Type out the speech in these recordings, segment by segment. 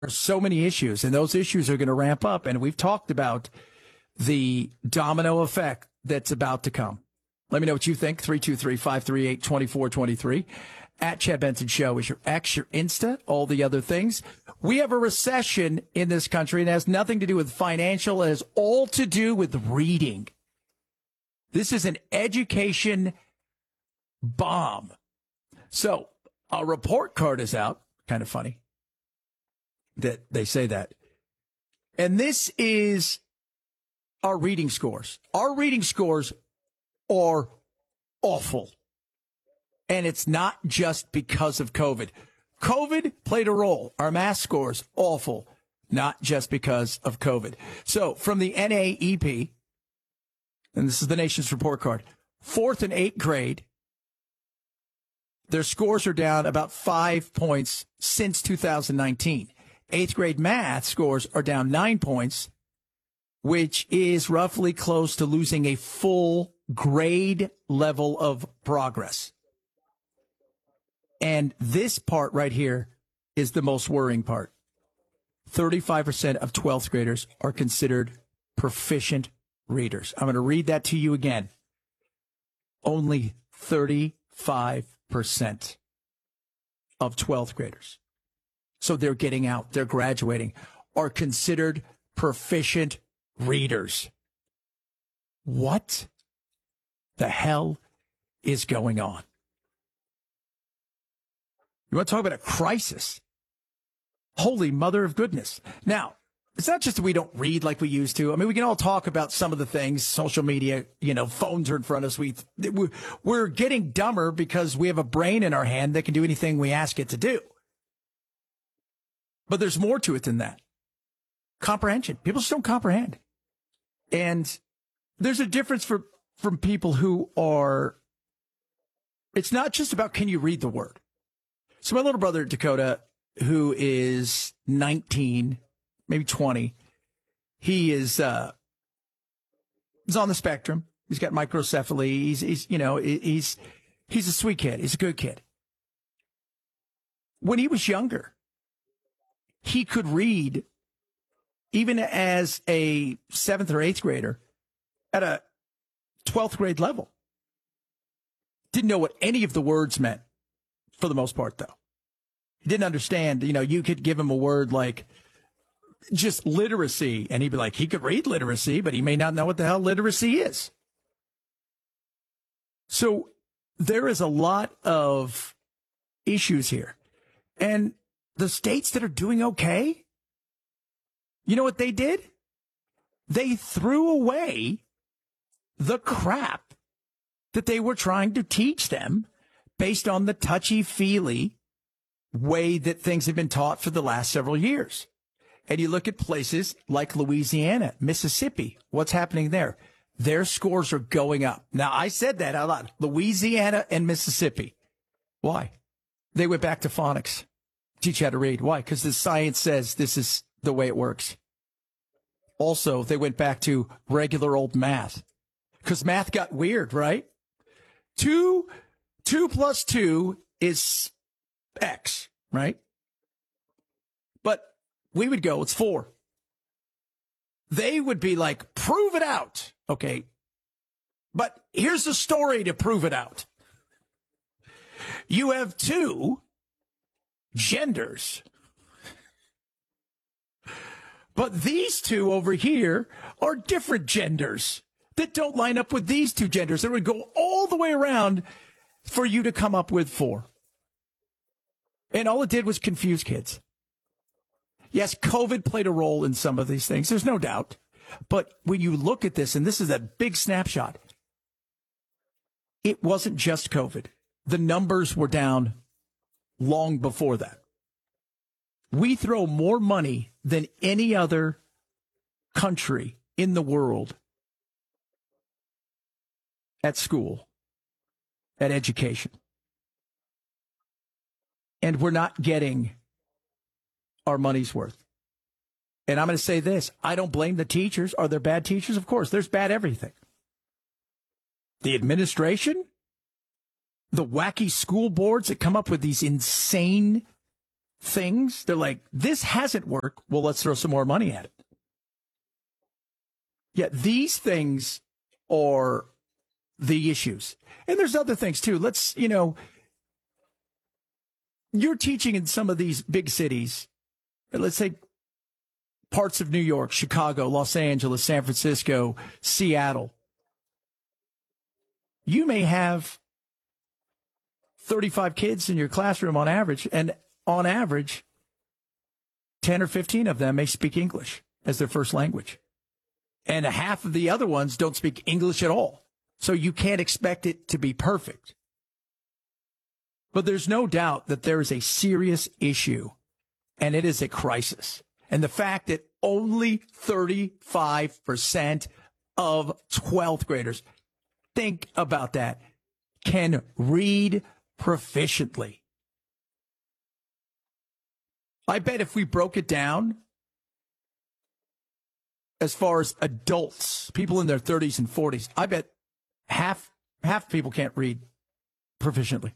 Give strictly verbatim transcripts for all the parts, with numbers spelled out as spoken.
are so many issues, and those issues are going to ramp up. And we've talked about the domino effect that's about to come. Let me know what you think. three two three, five three eight, two four two three. At Chad Benson Show is your X, your Insta, all the other things. We have a recession in this country, and it has nothing to do with financial. It has all to do with reading. This is an education bomb. So a report card is out. Kind of funny that they say that. And this is our reading scores. Our reading scores are awful. And it's not just because of COVID. COVID played a role. Our math scores, awful. Not just because of COVID. So from the N A E P, and this is the nation's report card, fourth and eighth grade, their scores are down about five points since two thousand nineteen. Eighth grade math scores are down nine points, which is roughly close to losing a full grade level of progress. And this part right here is the most worrying part. thirty-five percent of twelfth graders are considered proficient readers. I'm going to read that to you again. Only thirty-five percent of twelfth graders. So they're getting out, they're graduating, are considered proficient readers. What the hell is going on? You want to talk about a crisis? Holy mother of goodness. Now, it's not just that we don't read like we used to. I mean, we can all talk about some of the things, social media, you know, phones are in front of us. We, we're getting dumber because we have a brain in our hand that can do anything we ask it to do. But there's more to it than that. Comprehension. People just don't comprehend. And there's a difference for, from people who are, it's not just about can you read the word. So my little brother, Dakota, who is nineteen, maybe twenty, he is, uh, he's on the spectrum. He's got microcephaly. He's, he's, you know, he's, he's a sweet kid. He's a good kid. When he was younger, he could read even as a seventh or eighth grader at a twelfth grade level. Didn't know what any of the words meant for the most part, though. He didn't understand, you know, you could give him a word like just literacy, and he'd be like, he could read literacy, but he may not know what the hell literacy is. So there is a lot of issues here. And the states that are doing okay, you know what they did? They threw away the crap that they were trying to teach them based on the touchy-feely way that things have been taught for the last several years. And you look at places like Louisiana, Mississippi, what's happening there? Their scores are going up. Now, I said that out loud. Louisiana and Mississippi. Why? They went back to phonics. Teach you how to read. Why? Because the science says this is the way it works. Also, they went back to regular old math. Because math got weird, right? Two, two plus two is X, right? But we would go, it's four. They would be like, prove it out. Okay. But here's the story to prove it out. You have two genders. But these two over here are different genders that don't line up with these two genders. That would go all the way around for you to come up with four. And all it did was confuse kids. Yes, COVID played a role in some of these things. There's no doubt. But when you look at this, and this is a big snapshot, it wasn't just COVID. The numbers were down long before that. We throw more money than any other country in the world at school, at education. And we're not getting our money's worth. And I'm going to say this. I don't blame the teachers. Are there bad teachers? Of course, there's bad everything. The administration, the wacky school boards that come up with these insane things. They're like, this hasn't worked. Well, let's throw some more money at it. Yet these things are the issues. And there's other things too. Let's, you know, you're teaching in some of these big cities, let's say parts of New York, Chicago, Los Angeles, San Francisco, Seattle. You may have thirty-five kids in your classroom on average, and on average, ten or fifteen of them may speak English as their first language. And half of the other ones don't speak English at all. So you can't expect it to be perfect. But there's no doubt that there is a serious issue, and it is a crisis. And the fact that only thirty-five percent of twelfth graders, think about that, can read proficiently. I bet if we broke it down as far as adults, people in their thirties and forties, I bet half half people can't read proficiently.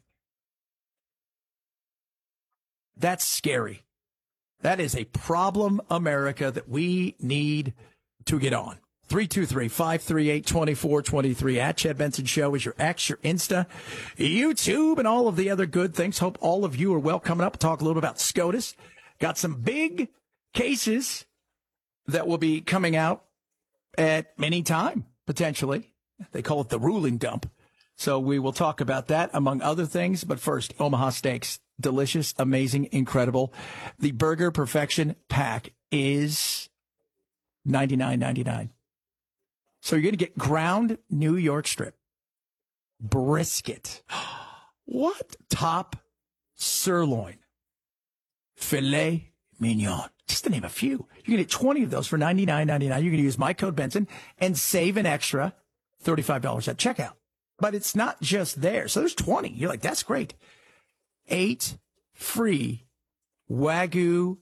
That's scary. That is a problem, America, that we need to get on. three two three, five three eight, two four two three. At Chad Benson Show is your X, your Insta, YouTube, and all of the other good things. Hope all of you are well. Coming up, talk a little bit about SCOTUS. Got some big cases that will be coming out at any time, potentially. They call it the ruling dump. So we will talk about that, among other things. But first, Omaha Steaks. Delicious, amazing, incredible. The Burger Perfection Pack is ninety-nine ninety-nine. So you're going to get ground New York strip, brisket, what? Top sirloin, filet mignon, just to name a few. You're going to get twenty of those for ninety-nine ninety-nine. You're going to use my code Benson and save an extra thirty-five dollars at checkout. But it's not just there. So there's twenty. You're like, that's great. Eight free Wagyu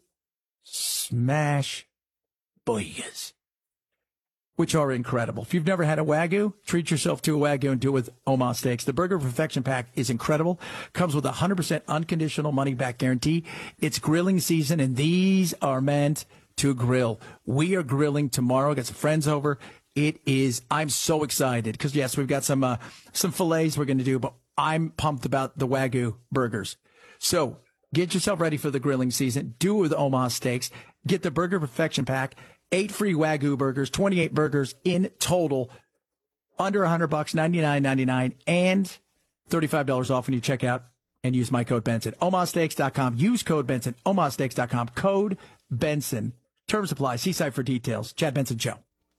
smash burgers, which are incredible. If you've never had a Wagyu, treat yourself to a Wagyu and do it with Omaha Steaks. The Burger Perfection Pack is incredible. Comes with a one hundred percent unconditional money-back guarantee. It's grilling season, and these are meant to grill. We are grilling tomorrow. Got some friends over. It is, I'm so excited because, yes, we've got some uh, some fillets we're going to do, but I'm pumped about the Wagyu burgers. So get yourself ready for the grilling season. Do it with Omaha Steaks. Get the Burger Perfection Pack. Eight free Wagyu burgers, twenty-eight burgers in total, under one hundred bucks, ninety-nine ninety-nine, and thirty-five dollars off when you check out and use my code Benson. Omaha Steaks dot com. Use code Benson. Omaha Steaks dot com. Code Benson. Terms apply. See site for details. Chad Benson Show.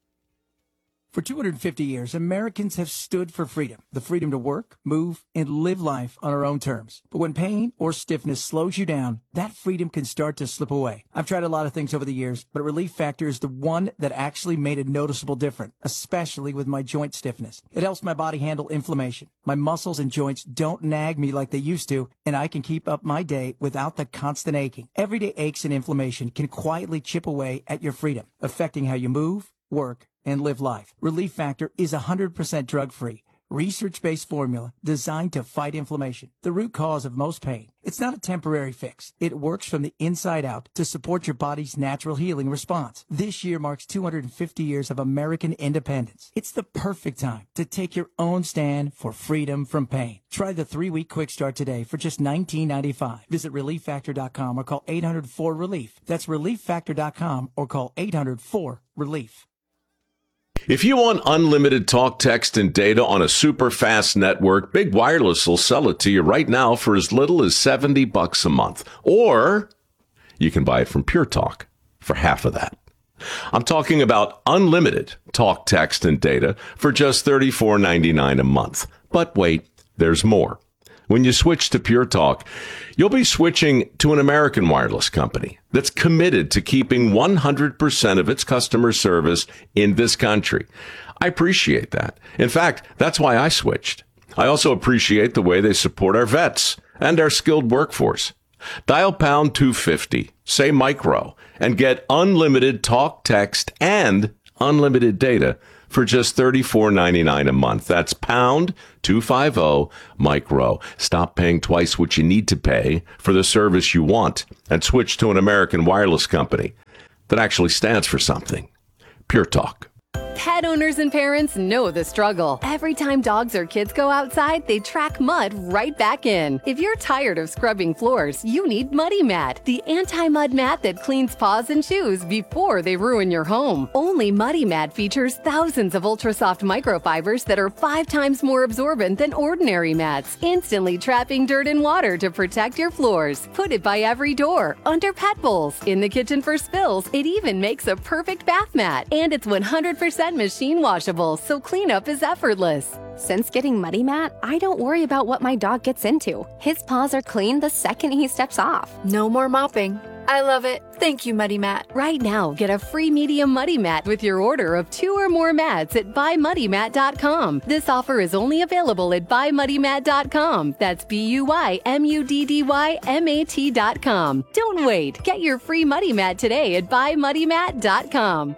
For two hundred fifty years, Americans have stood for freedom, the freedom to work, move, and live life on our own terms. But when pain or stiffness slows you down, that freedom can start to slip away. I've tried a lot of things over the years, but Relief Factor is the one that actually made a noticeable difference, especially with my joint stiffness. It helps my body handle inflammation. My muscles and joints don't nag me like they used to, and I can keep up my day without the constant aching. Everyday aches and inflammation can quietly chip away at your freedom, affecting how you move, work, and live life. Relief Factor is one hundred percent drug-free, research-based formula designed to fight inflammation, the root cause of most pain. It's not a temporary fix. It works from the inside out to support your body's natural healing response. This year marks two hundred fifty years of American independence. It's the perfect time to take your own stand for freedom from pain. Try the three-week quick start today for just nineteen ninety-five. Visit relief factor dot com or call eight hundred four relief. That's relief factor dot com or call eight hundred four relief. If you want unlimited talk, text, and data on a super fast network, Big Wireless will sell it to you right now for as little as seventy bucks a month. Or you can buy it from Pure Talk for half of that. I'm talking about unlimited talk, text, and data for just thirty-four ninety-nine a month. But wait, there's more. When you switch to Pure Talk, you'll be switching to an American wireless company that's committed to keeping one hundred percent of its customer service in this country. I appreciate that. In fact, that's why I switched. I also appreciate the way they support our vets and our skilled workforce. Dial pound two fifty, say micro, and get unlimited talk, text, and unlimited data for just thirty-four ninety-nine a month. That's pound two fifty micro. Stop paying twice what you need to pay for the service you want and switch to an American Wireless company that actually stands for something. Pure Talk. Pet owners and parents know the struggle. Every time dogs or kids go outside, they track mud right back in. If you're tired of scrubbing floors, you need Muddy Mat, the anti-mud mat that cleans paws and shoes before they ruin your home. Only Muddy Mat features thousands of ultra-soft microfibers that are five times more absorbent than ordinary mats, instantly trapping dirt and water to protect your floors. Put it by every door, under pet bowls, in the kitchen for spills. It even makes a perfect bath mat, and it's one hundred percent machine washable, so cleanup is effortless. Since getting Muddy Mat, I don't worry about what my dog gets into. His paws are clean the second he steps off. No more mopping. I love it. Thank you, Muddy Mat. Right now, get a free medium Muddy Mat with your order of two or more mats at buy muddy mat dot com. This offer is only available at buy muddy mat dot com. That's B U Y M U D D Y M A T dot com. Don't wait. Get your free Muddy Mat today at buy muddy mat dot com.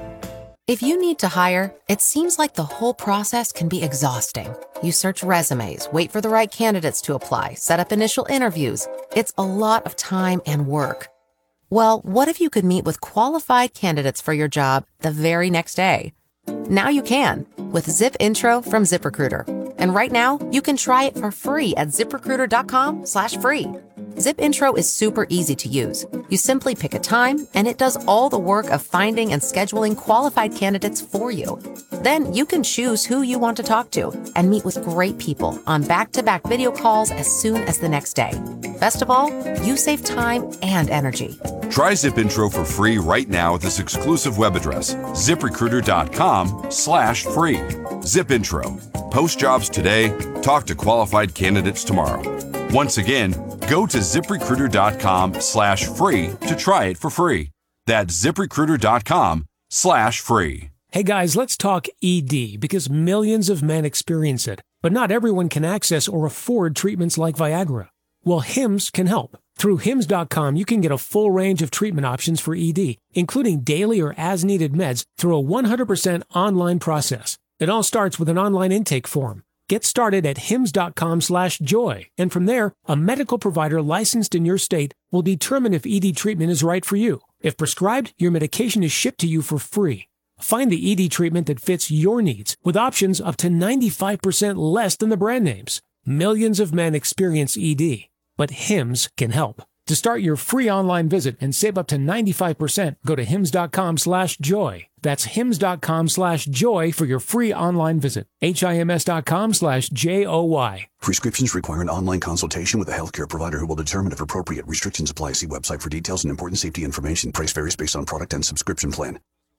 If you need to hire, it seems like the whole process can be exhausting. You search resumes, wait for the right candidates to apply, set up initial interviews. It's a lot of time and work. Well, what if you could meet with qualified candidates for your job the very next day? Now you can with Zip Intro from ZipRecruiter. And right now, you can try it for free at zip recruiter dot com slash free. Zip Intro is super easy to use. You simply pick a time, and it does all the work of finding and scheduling qualified candidates for you. Then you can choose who you want to talk to and meet with great people on back-to-back video calls as soon as the next day. Best of all, you save time and energy. Try Zip Intro for free right now at this exclusive web address, zip recruiter dot com slash free. Zip Intro. Post jobs today. Talk to qualified candidates tomorrow. Once again, go to zip recruiter dot com slash free to try it for free. That's zip recruiter dot com slash free. Hey guys, let's talk E D because millions of men experience it, but not everyone can access or afford treatments like Viagra. Well, Hims can help. Through hims dot com, you can get a full range of treatment options for E D, including daily or as-needed meds through a one hundred percent online process. It all starts with an online intake form. Get started at hims dot com slash joy, and from there, a medical provider licensed in your state will determine if E D treatment is right for you. If prescribed, your medication is shipped to you for free. Find the E D treatment that fits your needs with options up to ninety-five percent less than the brand names. Millions of men experience E D, but Hims can help. To start your free online visit and save up to ninety-five percent, go to hims dot com slash joy. That's hims dot com slash joy for your free online visit. H-I-M-S dot com slash J O Y. Prescriptions require an online consultation with a healthcare provider who will determine if appropriate. Restrictions apply. See website for details and important safety information. Price varies based on product and subscription plan.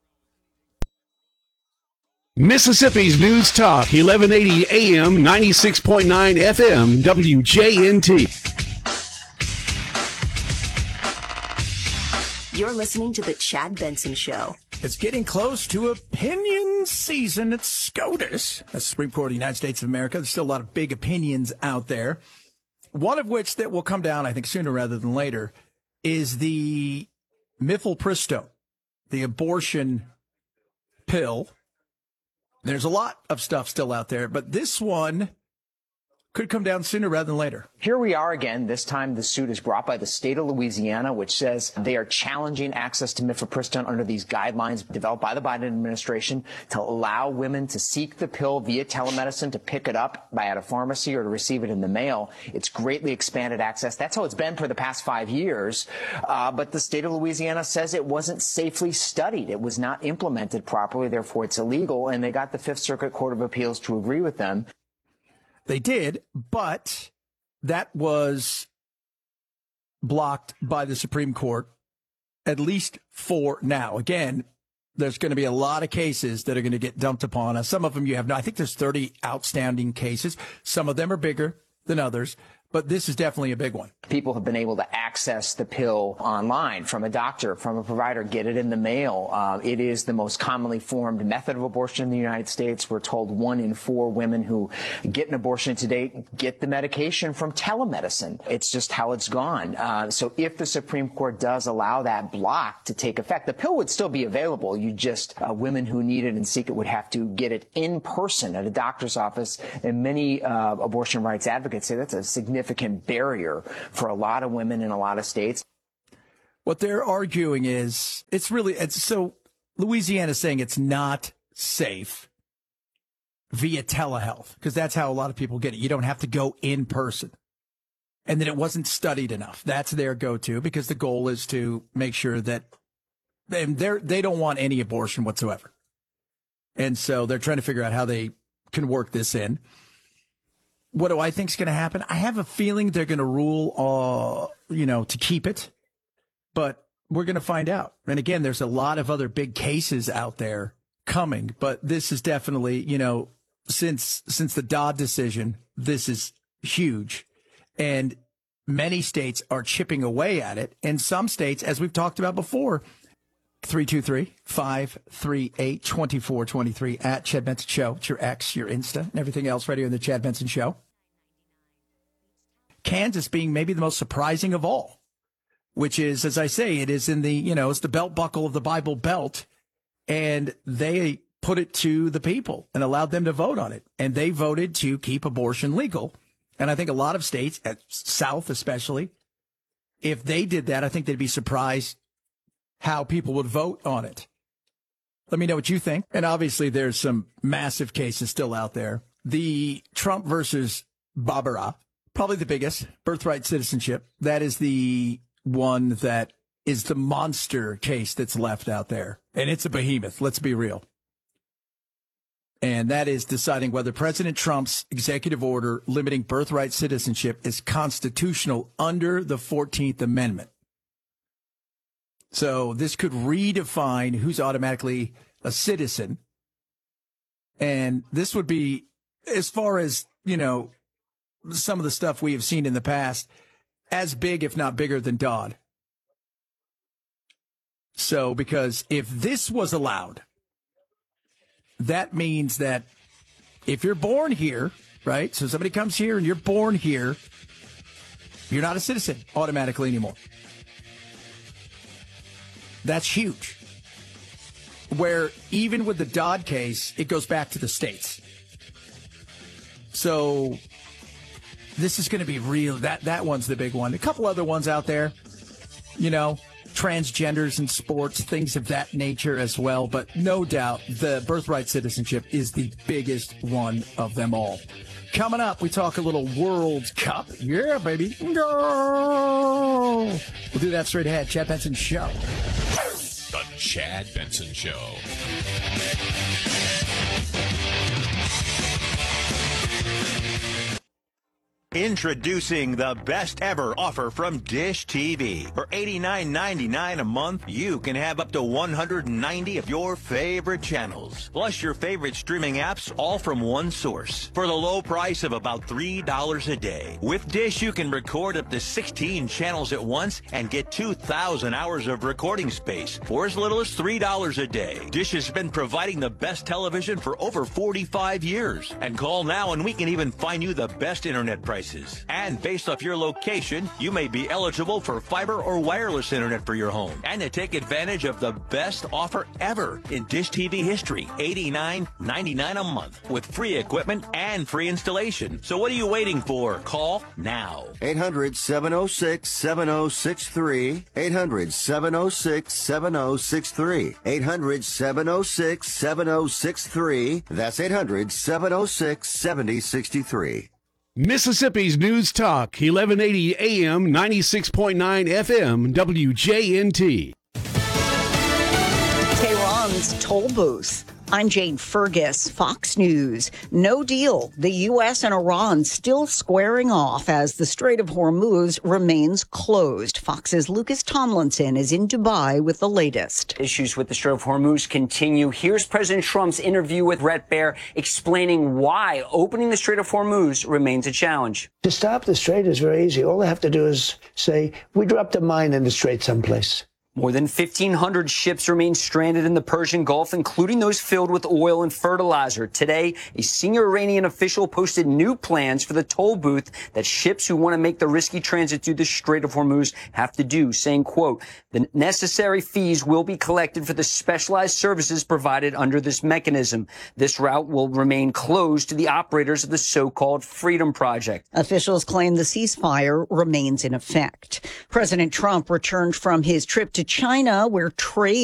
Mississippi's News Talk, eleven eighty A M, ninety-six point nine F M, W J N T. You're listening to The Chad Benson Show. It's getting close to opinion season at SCOTUS, the Supreme Court of the United States of America. There's still a lot of big opinions out there. One of which that will come down, I think, sooner rather than later, is the mifepristone, the abortion pill. There's a lot of stuff still out there, but this one could come down sooner rather than later. Here we are again. This time the suit is brought by the state of Louisiana, which says they are challenging access to mifepristone under these guidelines developed by the Biden administration to allow women to seek the pill via telemedicine, to pick it up by at a pharmacy or to receive it in the mail. It's greatly expanded access. That's how it's been for the past five years. Uh, but the state of Louisiana says it wasn't safely studied. It was not implemented properly. Therefore, it's illegal. And they got the Fifth Circuit Court of Appeals to agree with them. They did, but that was blocked by the Supreme Court, at least for now. Again, there's going to be a lot of cases that are going to get dumped upon us. Some of them you have no, I think there's thirty outstanding cases. Some of them are bigger than others, but this is definitely a big one. People have been able to access the pill online from a doctor, from a provider, get it in the mail. Uh, it is the most commonly formed method of abortion in the United States. We're told one in four women who get an abortion today get the medication from telemedicine. It's just how it's gone. Uh, so if the Supreme Court does allow that block to take effect, the pill would still be available. You just, uh, women who need it and seek it would have to get it in person at a doctor's office. And many uh, abortion rights advocates say that's a significant barrier for a lot of women in a lot of states. What they're arguing is it's really, it's so Louisiana is saying it's not safe via telehealth, because that's how a lot of people get it. You don't have to go in person. And then it wasn't studied enough. That's their go-to, because the goal is to make sure that and they're, they don't want any abortion whatsoever. And so they're trying to figure out how they can work this in. What do I think is going to happen? I have a feeling they're going to rule, uh, you know, to keep it, but we're going to find out. And again, there's a lot of other big cases out there coming, but this is definitely, you know, since, since the Dodd decision, this is huge. And many states are chipping away at it. And some states, as we've talked about before, three two three, five three eight, two four two three at Chad Benson Show. It's your X, your Insta, and everything else right here in the Chad Benson Show. Kansas being maybe the most surprising of all, which is, as I say, it is in the, you know, it's the belt buckle of the Bible Belt. And they put it to the people and allowed them to vote on it. And they voted to keep abortion legal. And I think a lot of states, at South especially, if they did that, I think they'd be surprised how people would vote on it. Let me know what you think. And obviously there's some massive cases still out there. The Trump versus Barbara, probably the biggest, birthright citizenship. That is the one that is the monster case that's left out there. And it's a behemoth, let's be real. And that is deciding whether President Trump's executive order limiting birthright citizenship is constitutional under the fourteenth Amendment. So this could redefine who's automatically a citizen. And this would be, as far as, you know, some of the stuff we have seen in the past, as big, if not bigger than Dodd. So, because if this was allowed, that means that if you're born here, right? So somebody comes here and you're born here, you're not a citizen automatically anymore. That's huge. Where even with the Dodd case, it goes back to the states. So this is going to be real. That, that one's the big one. A couple other ones out there, you know, transgenders in sports, things of that nature as well. But no doubt the birthright citizenship is the biggest one of them all. Coming up, we talk a little World Cup. Yeah, baby. No. We'll do that straight ahead. Chad Benson Show. The Chad Benson Show. Introducing the best ever offer from Dish T V. For eighty-nine ninety-nine a month, you can have up to one hundred ninety of your favorite channels, plus your favorite streaming apps, all from one source, for the low price of about three dollars a day. With Dish, you can record up to sixteen channels at once and get two thousand hours of recording space for as little as three dollars a day. Dish has been providing the best television for over forty-five years. And call now and we can even find you the best internet prices. And based off your location, you may be eligible for fiber or wireless internet for your home. And to take advantage of the best offer ever in Dish T V history, eighty-nine ninety-nine a month with free equipment and free installation. So what are you waiting for? Call now. eight hundred, seven oh six, seven oh six three. eight hundred, seven oh six, seven oh six three. eight hundred, seven oh six, seven oh six three. That's eight hundred, seven oh six, seven oh six three. Mississippi's News Talk, eleven eighty A M, ninety-six point nine F M, W J N T. Tehran's toll booth I'm Jane Fergus, Fox News. No deal. The U S and Iran still squaring off as the Strait of Hormuz remains closed. Fox's Lucas Tomlinson is in Dubai with the latest. Issues with the Strait of Hormuz continue. Here's President Trump's interview with Bret Baier explaining why opening the Strait of Hormuz remains a challenge. To stop the strait is very easy. All they have to do is say, we dropped a mine in the strait someplace. More than fifteen hundred ships remain stranded in the Persian Gulf, including those filled with oil and fertilizer. Today, a senior Iranian official posted new plans for the toll booth that ships who want to make the risky transit through the Strait of Hormuz have to do, saying, quote, the necessary fees will be collected for the specialized services provided under this mechanism. This route will remain closed to the operators of the so-called Freedom Project. Officials claim the ceasefire remains in effect. President Trump returned from his trip to China, where trade